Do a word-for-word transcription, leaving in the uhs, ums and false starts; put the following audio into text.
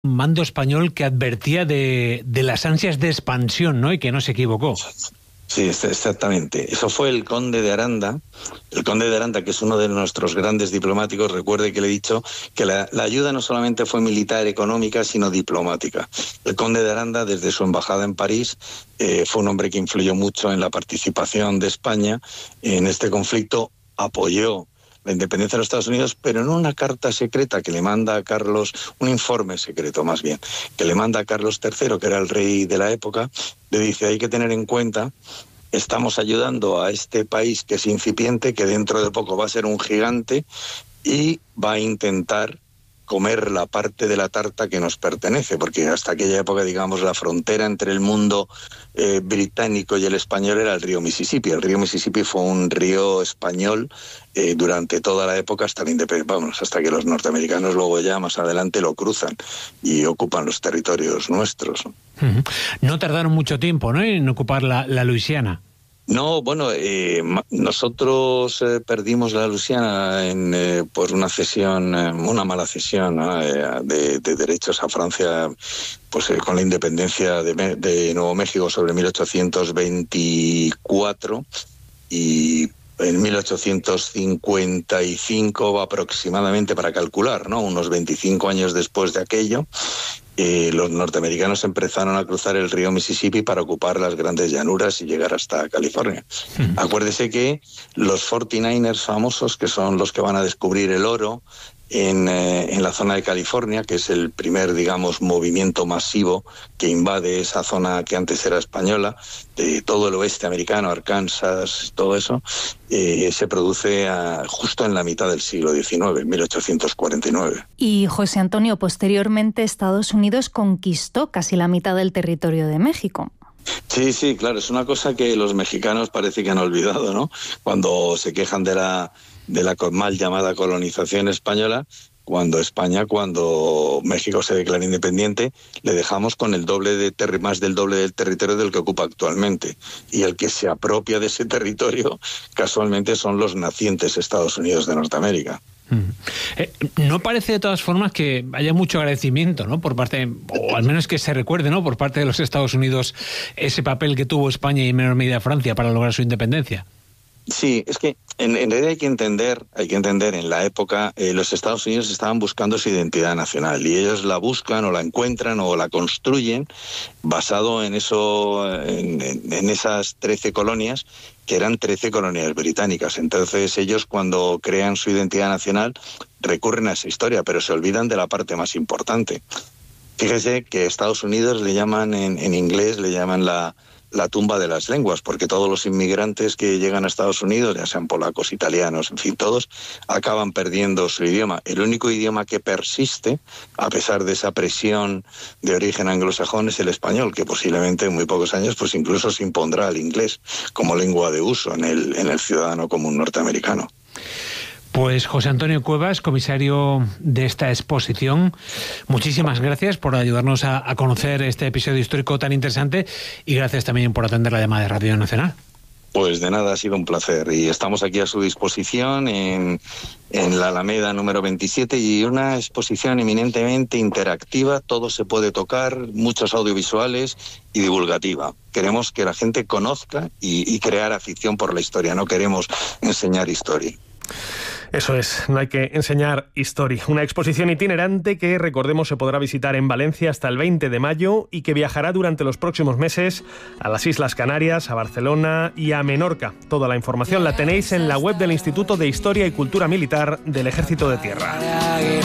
mando español que advertía de, de las ansias de expansión, ¿no? Y que no se equivocó. Sí, exactamente. Eso fue el conde de Aranda. El conde de Aranda, que es uno de nuestros grandes diplomáticos, recuerde que le he dicho que la, la ayuda no solamente fue militar, económica, sino diplomática. El conde de Aranda, desde su embajada en París, eh, fue un hombre que influyó mucho en la participación de España en este conflicto, apoyó la independencia de los Estados Unidos, pero en una carta secreta que le manda a Carlos, un informe secreto más bien, que le manda a Carlos tercero, que era el rey de la época, le dice, hay que tener en cuenta, estamos ayudando a este país que es incipiente, que dentro de poco va a ser un gigante y va a intentar comer la parte de la tarta que nos pertenece, porque hasta aquella época, digamos, la frontera entre el mundo eh, británico y el español era el río Mississippi. El río Mississippi fue un río español eh, durante toda la época hasta la independencia, vamos, hasta que los norteamericanos luego ya más adelante lo cruzan y ocupan los territorios nuestros. Uh-huh. No tardaron mucho tiempo, ¿no?, en ocupar la, la Luisiana. No, bueno, eh, nosotros eh, perdimos la Luisiana en, eh, por una cesión, eh, una mala cesión, ¿no?, eh, de, de derechos a Francia, pues eh, con la independencia de, de Nuevo México sobre mil ochocientos veinticuatro, y en mil ochocientos cincuenta y cinco aproximadamente, para calcular, ¿no?, unos veinticinco años después de aquello, Eh, los norteamericanos empezaron a cruzar el río Mississippi para ocupar las grandes llanuras y llegar hasta California. Mm. Acuérdese que los cuarenta y nueve ers famosos, que son los que van a descubrir el oro en, eh, en la zona de California, que es el primer, digamos, movimiento masivo que invade esa zona que antes era española, de todo el oeste americano, Arkansas, todo eso, eh, se produce a, justo en la mitad del siglo diecinueve, en mil ochocientos cuarenta y nueve. Y José Antonio, posteriormente Estados Unidos conquistó casi la mitad del territorio de México. Sí, sí, claro, es una cosa que los mexicanos parece que han olvidado, ¿no? Cuando se quejan de la de la mal llamada colonización española, cuando España, cuando México se declara independiente, le dejamos con el doble de terri- más del doble del territorio del que ocupa actualmente. Y el que se apropia de ese territorio, casualmente, son los nacientes Estados Unidos de Norteamérica. Mm. Eh, no parece de todas formas que haya mucho agradecimiento, ¿no?, por parte, o al menos que se recuerde, ¿no?, por parte de los Estados Unidos ese papel que tuvo España y en menor medida Francia para lograr su independencia. Sí, es que en, en realidad hay que entender, hay que entender en la época eh, los Estados Unidos estaban buscando su identidad nacional y ellos la buscan o la encuentran o la construyen basado en eso, en, en, en esas trece colonias que eran trece colonias británicas. Entonces ellos, cuando crean su identidad nacional, recurren a esa historia, pero se olvidan de la parte más importante. Fíjese que Estados Unidos le llaman en, en inglés, le llaman la la tumba de las lenguas, porque todos los inmigrantes que llegan a Estados Unidos, ya sean polacos, italianos, en fin, todos acaban perdiendo su idioma. El único idioma que persiste, a pesar de esa presión de origen anglosajón, es el español, que posiblemente en muy pocos años pues incluso se impondrá al inglés como lengua de uso en el, en el ciudadano común norteamericano. Pues José Antonio Cuevas, comisario de esta exposición, muchísimas gracias por ayudarnos a, a conocer este episodio histórico tan interesante y gracias también por atender la llamada de Radio Nacional. Pues de nada, ha sido un placer y estamos aquí a su disposición en, en la Alameda número veintisiete, y una exposición eminentemente interactiva, todo se puede tocar, muchos audiovisuales y divulgativa. Queremos que la gente conozca y, y crear afición por la historia, no queremos enseñar historia. Eso es, no hay que enseñar historia. Una exposición itinerante que, recordemos, se podrá visitar en Valencia hasta el veinte de mayo y que viajará durante los próximos meses a las Islas Canarias, a Barcelona y a Menorca. Toda la información la tenéis en la web del Instituto de Historia y Cultura Militar del Ejército de Tierra.